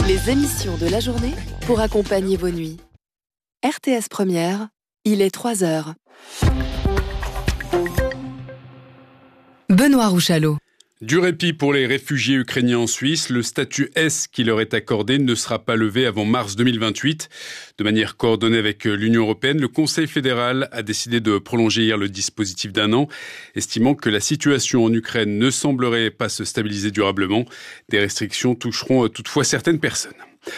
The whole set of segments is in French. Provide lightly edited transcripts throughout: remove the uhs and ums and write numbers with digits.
Les émissions de la journée pour accompagner vos nuits. RTS Première, il est 3h. Benoît Rouchalot. Du répit pour les réfugiés ukrainiens en Suisse, le statut S qui leur est accordé ne sera pas levé avant mars 2028. De manière coordonnée avec l'Union européenne, le Conseil fédéral a décidé de prolonger hier le dispositif d'1 an, estimant que la situation en Ukraine ne semblerait pas se stabiliser durablement. Des restrictions toucheront toutefois certaines personnes.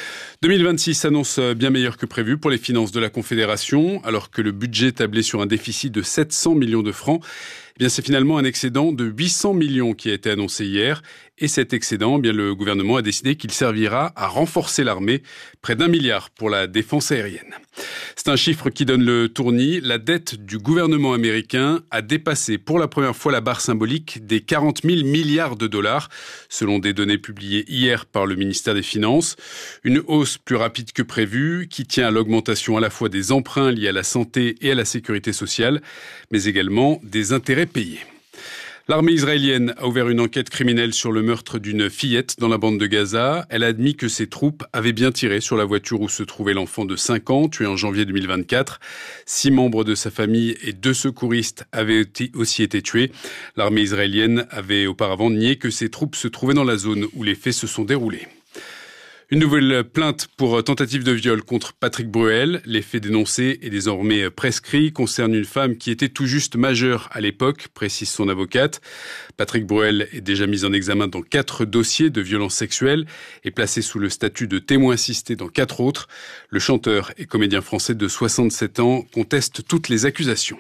2026 s'annonce bien meilleur que prévu pour les finances de la Confédération, alors que le budget tablait sur un déficit de 700 millions de francs. Eh bien, c'est finalement un excédent de 800 millions qui a été annoncé hier. Et cet excédent, eh bien, le gouvernement a décidé qu'il servira à renforcer l'armée, près d'1 milliard pour la défense aérienne. C'est un chiffre qui donne le tournis. La dette du gouvernement américain a dépassé pour la première fois la barre symbolique des 40 000 milliards de dollars, selon des données publiées hier par le ministère des Finances. Une hausse plus rapide que prévu, qui tient à l'augmentation à la fois des emprunts liés à la santé et à la sécurité sociale, mais également des intérêts payés. L'armée israélienne a ouvert une enquête criminelle sur le meurtre d'une fillette dans la bande de Gaza. Elle a admis que ses troupes avaient bien tiré sur la voiture où se trouvait l'enfant de 5 ans, tué en janvier 2024. 6 membres de sa famille et 2 secouristes avaient aussi été tués. L'armée israélienne avait auparavant nié que ses troupes se trouvaient dans la zone où les faits se sont déroulés. Une nouvelle plainte pour tentative de viol contre Patrick Bruel. Les faits dénoncés et désormais prescrits concernent une femme qui était tout juste majeure à l'époque, précise son avocate. Patrick Bruel est déjà mis en examen dans 4 dossiers de violences sexuelles et placé sous le statut de témoin assisté dans 4 autres. Le chanteur et comédien français de 67 ans conteste toutes les accusations.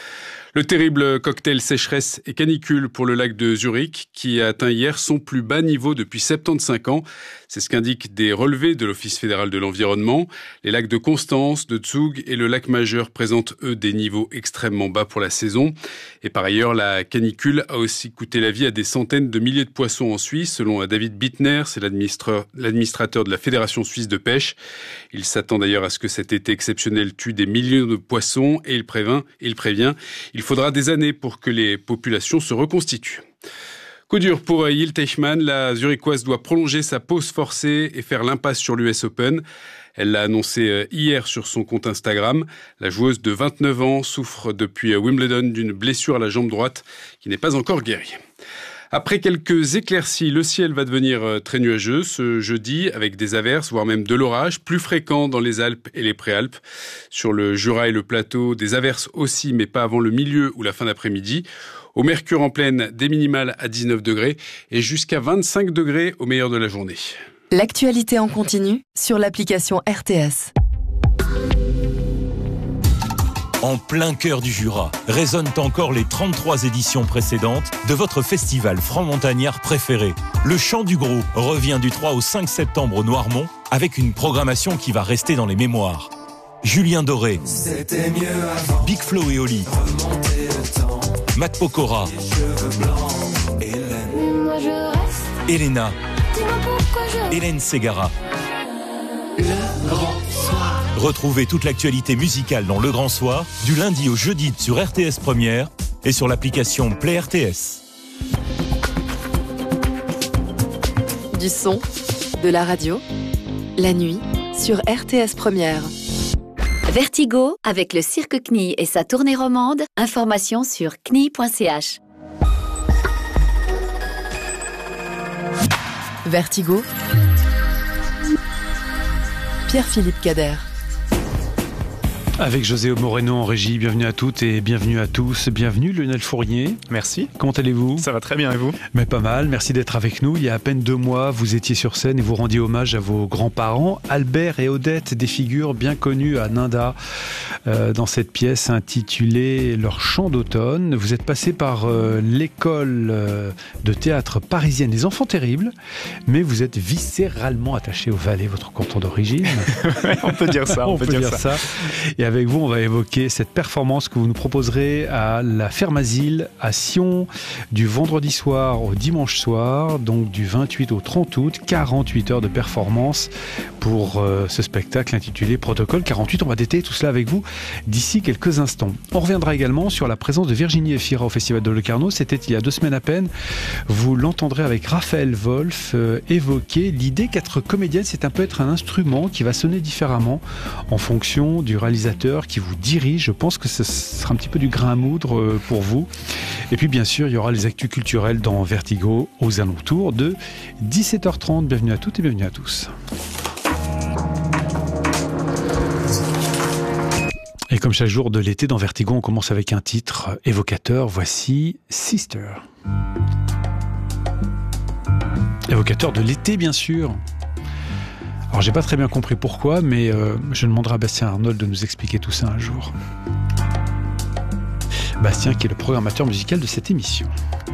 Le terrible cocktail sécheresse et canicule pour le lac de Zurich, qui a atteint hier son plus bas niveau depuis 75 ans. C'est ce qu'indiquent des relevés de l'Office fédéral de l'environnement. Les lacs de Constance, de Zug et le lac Majeur présentent, eux, des niveaux extrêmement bas pour la saison. Et par ailleurs, la canicule a aussi coûté la vie à des centaines de milliers de poissons en Suisse, selon David Bittner, c'est l'administrateur de la Fédération suisse de pêche. Il s'attend d'ailleurs à ce que cet été exceptionnel tue des millions de poissons et il prévient, il faudra des années pour que les populations se reconstituent. Coup dur pour Jil Teichmann, la Zurichoise doit prolonger sa pause forcée et faire l'impasse sur l'US Open. Elle l'a annoncé hier sur son compte Instagram. La joueuse de 29 ans souffre depuis Wimbledon d'une blessure à la jambe droite qui n'est pas encore guérie. Après quelques éclaircies, le ciel va devenir très nuageux ce jeudi avec des averses, voire même de l'orage, plus fréquent dans les Alpes et les Préalpes. Sur le Jura et le plateau, des averses aussi, mais pas avant le milieu ou la fin d'après-midi. Au mercure en pleine, des minimales à 19 degrés et jusqu'à 25 degrés au meilleur de la journée. L'actualité en continu sur l'application RTS. En plein cœur du Jura, résonnent encore les 33 éditions précédentes de votre festival franc-montagnard préféré. Le Chant du Gros revient du 3 au 5 septembre au Noirmont avec une programmation qui va rester dans les mémoires. Julien Doré, Big Flo et Oli, Matt Pokora, Elena, Hélène Ségara. Le Grand Soir. Retrouvez toute l'actualité musicale dans Le Grand Soir, du lundi au jeudi sur RTS Première et sur l'application Play RTS. Du son, de la radio, la nuit sur RTS Première. Vertigo, avec le Cirque CNI et sa tournée romande, information sur cni.ch. Vertigo, Pierre-Philippe Cader. Avec José Moreno en régie, bienvenue à toutes et bienvenue à tous. Bienvenue Lionel Fournier. Merci. Comment allez-vous ? Ça va très bien et vous ? Mais pas mal, merci d'être avec nous. Il y a à peine 2 mois, vous étiez sur scène et vous rendiez hommage à vos grands-parents, Albert et Odette, des figures bien connues à Nanda, dans cette pièce intitulée Leur chant d'automne. Vous êtes passé par l'école de théâtre parisienne Les Enfants Terribles, mais vous êtes viscéralement attaché au Valais, votre canton d'origine. On peut dire ça. On peut dire ça. Et avec vous, on va évoquer cette performance que vous nous proposerez à la Ferme Asile à Sion du vendredi soir au dimanche soir, donc du 28 au 30 août, 48 heures de performance pour ce spectacle intitulé Protocole 48. On va détailler tout cela avec vous d'ici quelques instants. On reviendra également sur la présence de Virginie Efira au Festival de Locarno. C'était il y a 2 semaines à peine. Vous l'entendrez avec Raphaël Wolf évoquer l'idée qu'être comédienne, c'est un peu être un instrument qui va sonner différemment en fonction du réalisateur qui vous dirige. Je pense que ce sera un petit peu du grain à moudre pour vous. Et puis bien sûr, il y aura les actus culturels dans Vertigo aux alentours de 17h30. Bienvenue à toutes et bienvenue à tous. Et comme chaque jour de l'été dans Vertigo, on commence avec un titre évocateur. Voici Sister. Évocateur de l'été, bien sûr. Alors, j'ai pas très bien compris pourquoi, mais je demanderai à Bastien Arnold de nous expliquer tout ça un jour. Bastien, qui est le programmateur musical de cette émission.